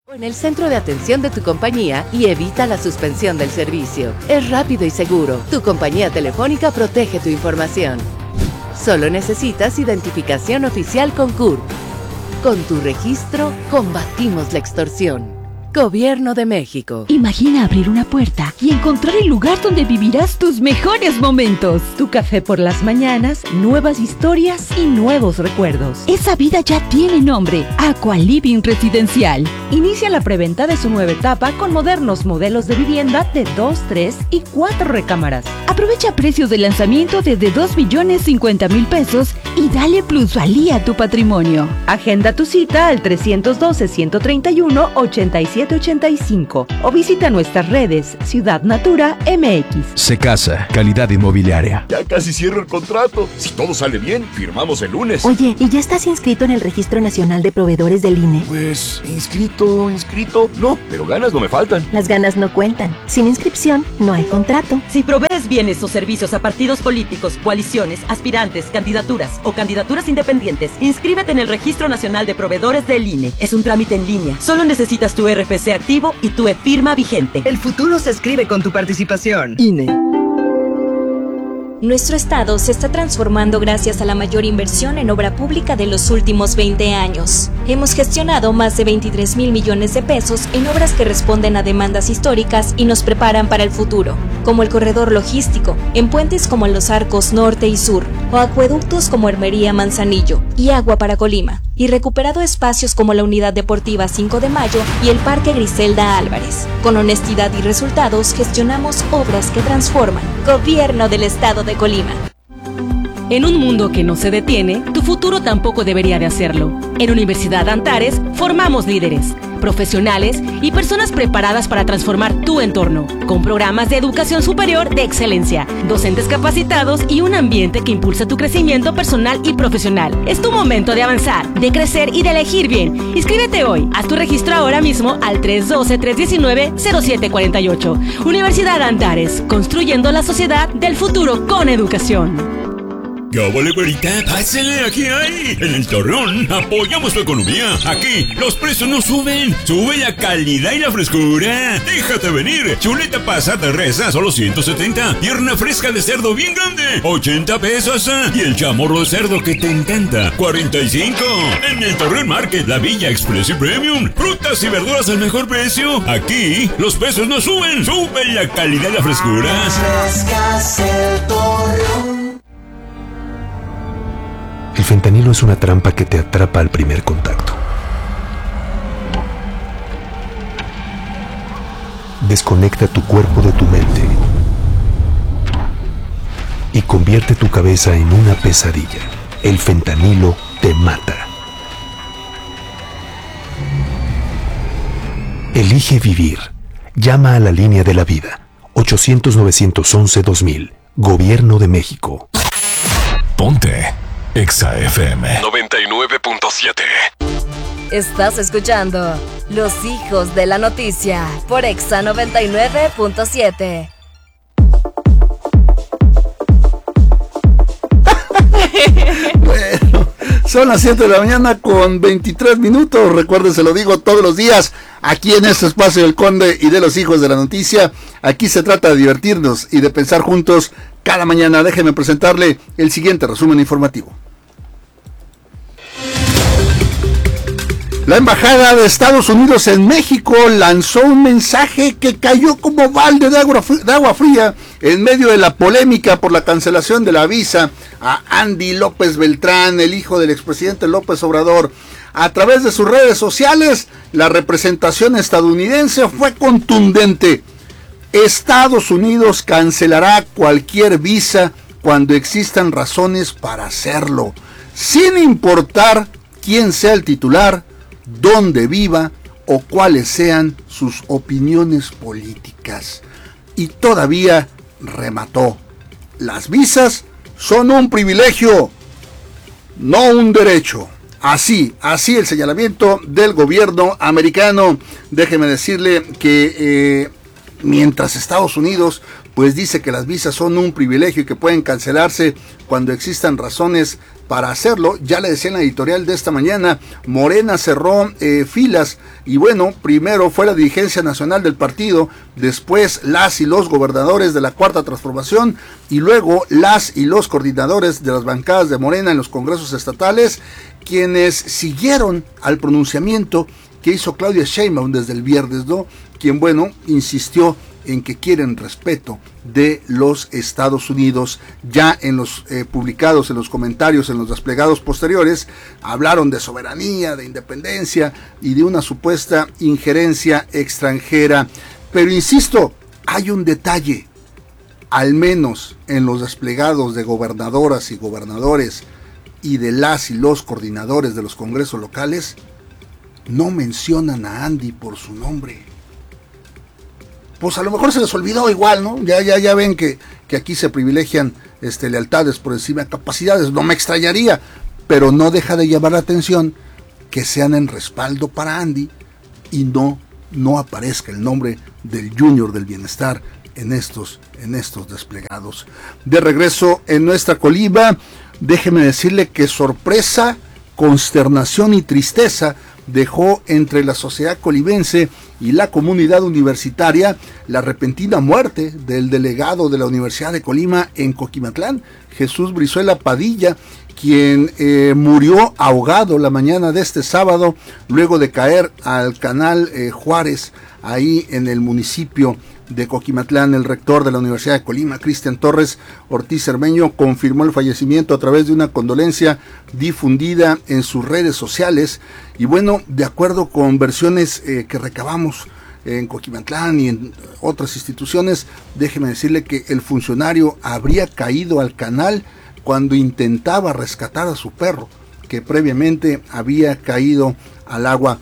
En el centro de atención de tu compañía y evita la suspensión del servicio. Es rápido y seguro. Tu compañía telefónica protege tu información. Solo necesitas identificación oficial con CURP. Con tu registro, combatimos la extorsión. Gobierno de México. Imagina abrir una puerta y encontrar el lugar donde vivirás tus mejores momentos. Tu café por las mañanas, nuevas historias y nuevos recuerdos. Esa vida ya tiene nombre, Aqua Living Residencial. Inicia la preventa de su nueva etapa con modernos modelos de vivienda de 2, 3 y 4 recámaras. Aprovecha precios de lanzamiento desde 2,50,000 pesos y dale plusvalía a tu patrimonio. Agenda tu cita al 312-131-8785 o visita nuestras redes Ciudad Natura MX. Secasa, calidad inmobiliaria. Ya casi cierro el contrato. Si todo sale bien, firmamos el lunes. Oye, ¿y ya estás inscrito en el Registro Nacional de Proveedores del INE? Pues, inscrito. No, pero ganas no me faltan. Las ganas no cuentan. Sin inscripción, no hay contrato. Si provees bienes o servicios a partidos políticos, coaliciones, aspirantes, candidaturas o candidaturas independientes, inscríbete en el Registro Nacional de Proveedores del INE. Es un trámite en línea. Solo necesitas tu RFC activo y tu e-firma vigente. El futuro se escribe con tu participación. INE. Nuestro estado se está transformando gracias a la mayor inversión en obra pública de los últimos 20 años. Hemos gestionado más de 23,000 millones de pesos en obras que responden a demandas históricas y nos preparan para el futuro, como el corredor logístico, en puentes como los arcos norte y sur, o acueductos como Hermería Manzanillo y Agua para Colima, y recuperado espacios como la Unidad Deportiva 5 de Mayo y el Parque Griselda Álvarez. Con honestidad y resultados gestionamos obras que transforman. Gobierno del Estado de Colima. En un mundo que no se detiene, tu futuro tampoco debería de hacerlo. En Universidad Antares formamos líderes, profesionales y personas preparadas para transformar tu entorno, con programas de educación superior de excelencia, docentes capacitados y un ambiente que impulsa tu crecimiento personal y profesional. Es tu momento de avanzar, de crecer y de elegir bien. Inscríbete hoy. Haz tu registro ahora mismo al 312-319-0748. Universidad Antares, construyendo la sociedad del futuro con educación. ¡Ya vale, güerita! ¡Pásele! ¡Aquí hay! En el Torreón apoyamos tu economía. Aquí los precios no suben. Sube la calidad y la frescura. Déjate venir. Chuleta pasada de res a solo 170. Pierna fresca de cerdo bien grande, 80 pesos. Y el chamorro de cerdo que te encanta, 45. En el Torreón Market, la Villa Express y Premium. Frutas y verduras al mejor precio. Aquí los precios no suben. Sube la calidad y la frescura. Frescas el Torreón. El fentanilo es una trampa que te atrapa al primer contacto. Desconecta tu cuerpo de tu mente y convierte tu cabeza en una pesadilla. El fentanilo te mata. Elige vivir. Llama a la línea de la vida. 800-911-2000. Gobierno de México. Ponte Exa FM 99.7. Estás escuchando Los Hijos de la Noticia por Exa 99.7. Bueno, son las 7 de la mañana con 23 minutos. Recuerden, se lo digo todos los días, aquí en este espacio del Conde y de los Hijos de la Noticia. Aquí se trata de divertirnos y de pensar juntos cada mañana. Déjeme presentarle el siguiente resumen informativo. La Embajada de Estados Unidos en México lanzó un mensaje que cayó como balde de agua fría en medio de la polémica por la cancelación de la visa a Andy López Beltrán, el hijo del expresidente López Obrador. A través de sus redes sociales, la representación estadounidense fue contundente. Estados Unidos cancelará cualquier visa cuando existan razones para hacerlo, sin importar quién sea el titular, dónde viva o cuáles sean sus opiniones políticas. Y todavía remató: las visas son un privilegio, no un derecho. Así el señalamiento del gobierno americano. Déjeme decirle que mientras Estados Unidos pues dice que las visas son un privilegio y que pueden cancelarse cuando existan razones para hacerlo. Ya le decía en la editorial de esta mañana, Morena cerró filas y bueno, primero fue la dirigencia nacional del partido, después las y los gobernadores de la Cuarta Transformación y luego las y los coordinadores de las bancadas de Morena en los congresos estatales, quienes siguieron al pronunciamiento que hizo Claudia Sheinbaum desde el viernes, ¿no? Quien, bueno, insistió en que quieren respeto de los Estados Unidos. Ya en los publicados, en los comentarios, en los desplegados posteriores, hablaron de soberanía, de independencia y de una supuesta injerencia extranjera. Pero insisto, hay un detalle, al menos en los desplegados de gobernadoras y gobernadores y de las y los coordinadores de los congresos locales, no mencionan a Andy por su nombre. Pues a lo mejor se les olvidó igual, ¿no? Ya ven que aquí se privilegian lealtades por encima de capacidades, no me extrañaría, pero no deja de llamar la atención que sean en respaldo para Andy y no aparezca el nombre del Junior del Bienestar en estos desplegados. De regreso en nuestra Colima, déjeme decirle que sorpresa, consternación y tristeza dejó entre la sociedad colimense y la comunidad universitaria la repentina muerte del delegado de la Universidad de Colima en Coquimatlán, Jesús Brizuela Padilla, quien murió ahogado la mañana de este sábado luego de caer al canal Juárez, ahí en el municipio de Coquimatlán. El rector de la Universidad de Colima, Cristian Torres Ortiz Cermeño, confirmó el fallecimiento a través de una condolencia difundida en sus redes sociales. Y bueno, de acuerdo con versiones que recabamos en Coquimatlán y en otras instituciones, déjeme decirle que el funcionario habría caído al canal cuando intentaba rescatar a su perro, que previamente había caído al agua.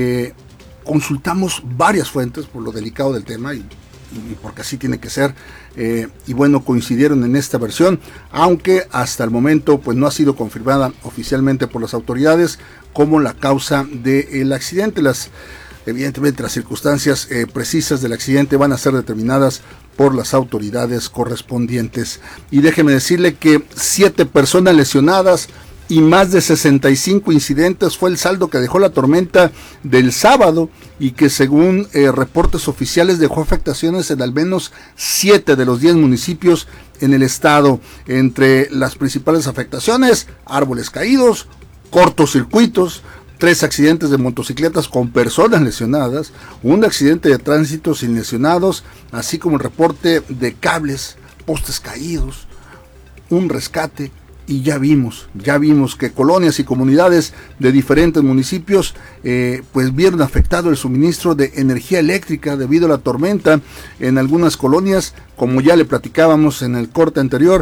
Consultamos varias fuentes por lo delicado del tema y porque así tiene que ser, y bueno, coincidieron en esta versión, aunque hasta el momento pues no ha sido confirmada oficialmente por las autoridades como la causa del accidente. Evidentemente las circunstancias precisas del accidente van a ser determinadas por las autoridades correspondientes. Y déjeme decirle que 7 personas lesionadas y más de 65 incidentes fue el saldo que dejó la tormenta del sábado y que según reportes oficiales dejó afectaciones en al menos 7 de los 10 municipios en el estado. Entre las principales afectaciones, árboles caídos, cortocircuitos, 3 accidentes de motocicletas con personas lesionadas, un accidente de tránsito sin lesionados, así como el reporte de cables, postes caídos, un rescate. Y ya vimos que colonias y comunidades de diferentes municipios pues vieron afectado el suministro de energía eléctrica debido a la tormenta. En algunas colonias, como ya le platicábamos en el corte anterior,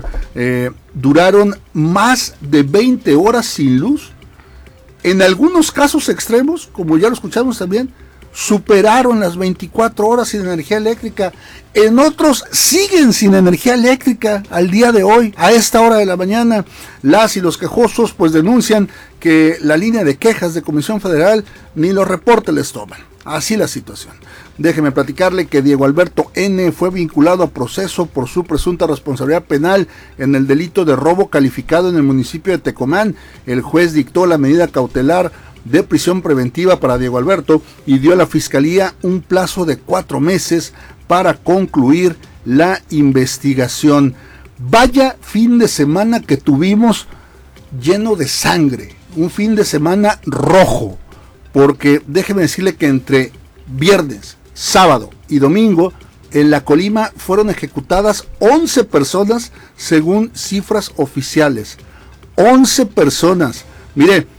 duraron más de 20 horas sin luz. En algunos casos extremos, como ya lo escuchamos también, superaron las 24 horas sin energía eléctrica. En otros siguen sin energía eléctrica al día de hoy, a esta hora de la mañana. Las y los quejosos pues denuncian que la línea de quejas de Comisión Federal ni los reportes les toman. Así la situación. Déjeme platicarle que Diego Alberto N. fue vinculado a proceso por su presunta responsabilidad penal en el delito de robo calificado en el municipio de Tecomán. El juez dictó la medida cautelar de prisión preventiva para Diego Alberto y dio a la Fiscalía un plazo de 4 meses para concluir la investigación. Vaya fin de semana que tuvimos lleno de sangre, un fin de semana rojo, porque déjeme decirle que entre viernes, sábado y domingo en la Colima fueron ejecutadas 11 personas según cifras oficiales. 11 personas. Mire,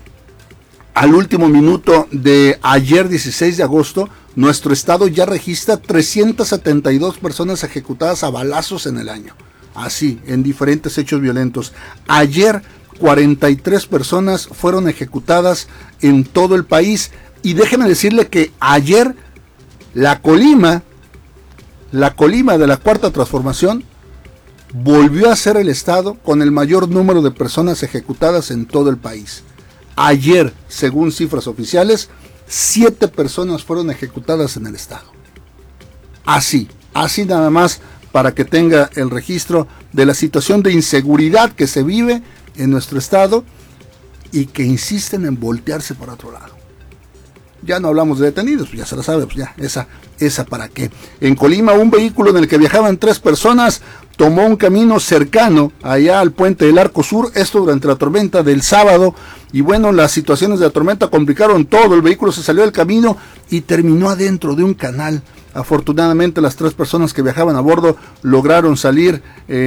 al último minuto de ayer 16 de agosto, nuestro estado ya registra 372 personas ejecutadas a balazos en el año. Así, en diferentes hechos violentos. Ayer 43 personas fueron ejecutadas en todo el país. Y déjeme decirle que ayer la Colima de la Cuarta Transformación volvió a ser el estado con el mayor número de personas ejecutadas en todo el país. Ayer, según cifras oficiales, 7 personas fueron ejecutadas en el estado. Así nada más para que tenga el registro de la situación de inseguridad que se vive en nuestro estado y que insisten en voltearse para otro lado. Ya no hablamos de detenidos, pues ya se la sabe, pues ya, esa para qué. En Colima, un vehículo en el que viajaban 3 personas tomó un camino cercano allá al puente del Arco Sur, esto durante la tormenta del sábado, y bueno, las situaciones de la tormenta complicaron todo, el vehículo se salió del camino y terminó adentro de un canal. Afortunadamente las 3 personas que viajaban a bordo lograron salir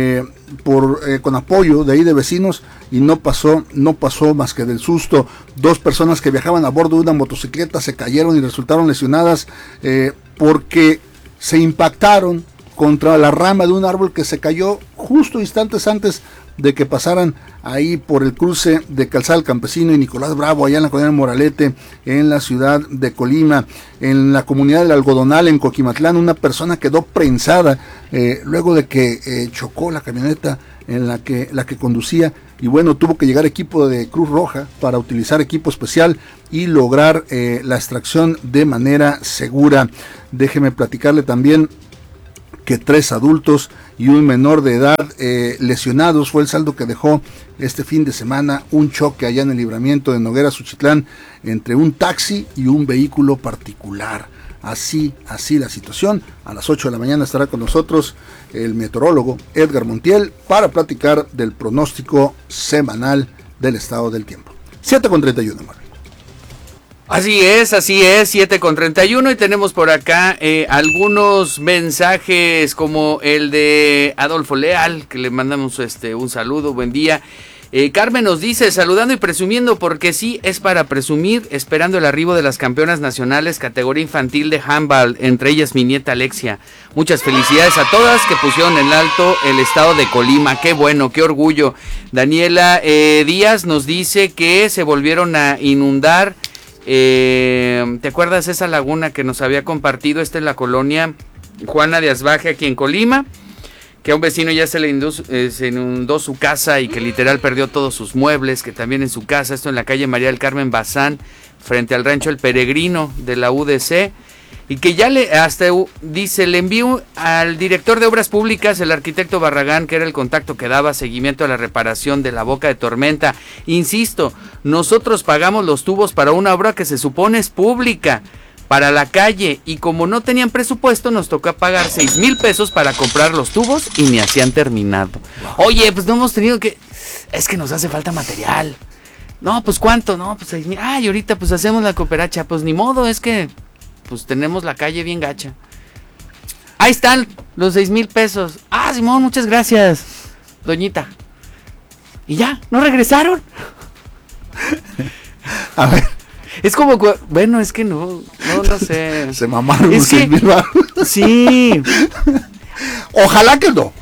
con apoyo de ahí de vecinos y no pasó más que del susto. 2 personas que viajaban a bordo de una motocicleta se cayeron y resultaron lesionadas porque se impactaron contra la rama de un árbol que se cayó justo instantes antes de que pasaran ahí por el cruce de Calzada del Campesino y Nicolás Bravo, allá en la colonia Moralete, en la ciudad de Colima. En la comunidad del Algodonal, en Coquimatlán, una persona quedó prensada luego de que chocó la camioneta en la que conducía, y bueno, tuvo que llegar equipo de Cruz Roja para utilizar equipo especial y lograr la extracción de manera segura. Déjeme platicarle también que 3 adultos y un menor de edad lesionados fue el saldo que dejó este fin de semana un choque allá en el libramiento de Noguera Suchitlán entre un taxi y un vehículo particular. Así la situación. A las 8 de la mañana estará con nosotros el meteorólogo Edgar Montiel para platicar del pronóstico semanal del estado del tiempo. 7:31, Marvin. Así es, 7:31, y tenemos por acá algunos mensajes como el de Adolfo Leal, que le mandamos un saludo, buen día. Carmen nos dice, saludando y presumiendo, porque sí, es para presumir, esperando el arribo de las campeonas nacionales categoría infantil de handball, entre ellas mi nieta Alexia. Muchas felicidades a todas que pusieron en alto el estado de Colima, qué bueno, qué orgullo. Daniela Díaz nos dice que se volvieron a inundar. ¿Te acuerdas esa laguna que nos había compartido? Esta es la colonia Juana de Asbaje, aquí en Colima, que a un vecino ya se inundó su casa y que literal perdió todos sus muebles, que también en su casa, esto en la calle María del Carmen Bazán, frente al rancho El Peregrino de la UDC, y que ya le envió al director de Obras Públicas, el arquitecto Barragán, que era el contacto que daba seguimiento a la reparación de la boca de tormenta. Insisto, nosotros pagamos los tubos para una obra que se supone es pública, para la calle, y como no tenían presupuesto, nos tocó pagar 6,000 pesos para comprar los tubos y ni así han terminado. Oye, pues no hemos tenido que... Es que nos hace falta material. No, pues ¿cuánto? No, pues 6,000. Y ahorita pues hacemos la cooperacha. Pues ni modo, es que pues tenemos la calle bien gacha. Ahí están los 6,000 pesos. Simón, muchas gracias, doñita. Y ya, ¿no regresaron? A ver. Es como, bueno, es que no sé. Se mamaron es que, sí. Ojalá que no.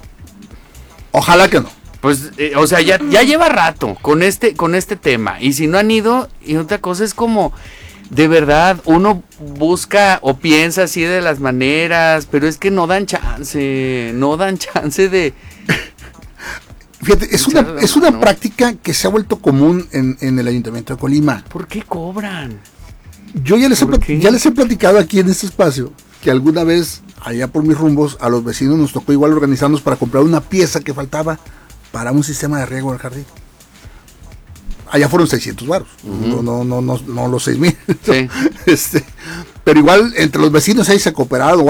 Pues, o sea, ya lleva rato con este tema. Y si no han ido, y otra cosa es como, de verdad, uno busca o piensa así de las maneras, pero es que no dan chance de... Fíjate, es una práctica que se ha vuelto común en el Ayuntamiento de Colima. ¿Por qué cobran? Yo ya les he platicado aquí en este espacio que alguna vez, allá por mis rumbos, a los vecinos nos tocó igual organizarnos para comprar una pieza que faltaba para un sistema de riego del jardín. Allá fueron 600 varos, no los 6,000. Sí. Pero igual entre los vecinos ahí se ha cooperado.